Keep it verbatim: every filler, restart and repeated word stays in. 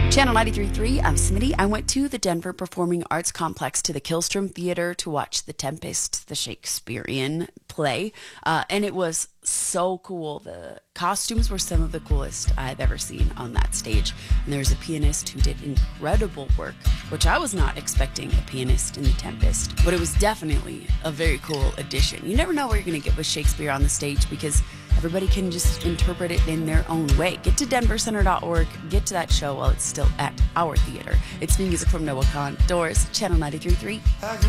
Channel ninety-three point three, I'm Smitty. I went to the Denver Performing Arts Complex to the Killstrom Theater to watch The Tempest, the Shakespearean play, uh, and it was so cool. The costumes were some of the coolest I've ever seen on that stage, and there's a pianist who did incredible work, which I was not expecting a pianist in The Tempest, but it was definitely a very cool addition. You never know what you're going to get with Shakespeare on the stage because everybody can just interpret it in their own way. Get to denver center dot org, get to that show while it's still at our theater. It's new music from Noah Kahn. Doors, Channel ninety-three point three.